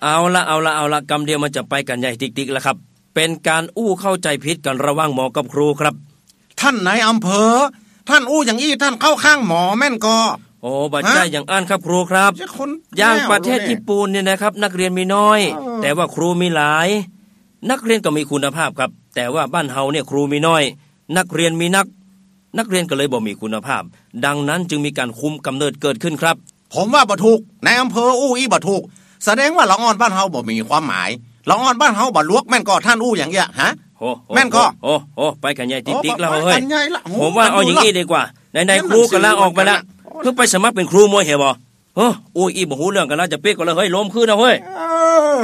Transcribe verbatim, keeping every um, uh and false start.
เอาละเอาละเอาละกำเดียวมันจะไปกันใหญ่ติ๊กๆแล้วครับเป็นการอู้เข้าใจผิดกันระหว่างหมอกับครูครับท่านนายอำเภอท่านอู้อย่างอี้ท่านเข้าข้างหมอแม่นก็โอ้บัดใจอย่างอ่านครับครูครับอย่างประเทศญี่ปุ่นเนี่ยนะครับนักเรียนมีน้อยแต่ว่าครูมีหลายนักเรียนก็มีคุณภาพครับแต่ว่าบ้านเฮาเนี่ยครูมีน้อยนักเรียนมีนักนักเรียนก็เลยบ่มีคุณภาพดังนั้นจึงมีการคุมกำเนิดเกิดขึ้นครับผมว่าบ่ถูกในอำเภออู้อี้บ่ถูกแสดงว่าละอ่อนบ้านเฮาบ่มีความหมายละอ่อนบ้านเฮาบ่ลวกแม่นก็ท่านอู้อย่างเงี้ยฮะแม่นก็โอ้โอ้ไปกันใหญ่ติ๊กๆแล้วเฮ้ยผมว่าเอาอย่างนี้ดีกว่าในๆครูก็ลาออกไปแล้วเพิ่งไปสมัครเป็นครูมวยเหรอบ่โอ้อู้อี้บ่ฮู้เรื่องกันแล้วจะเป๊กก็เลยเฮ้ยล้มคืนเอาเฮ้ย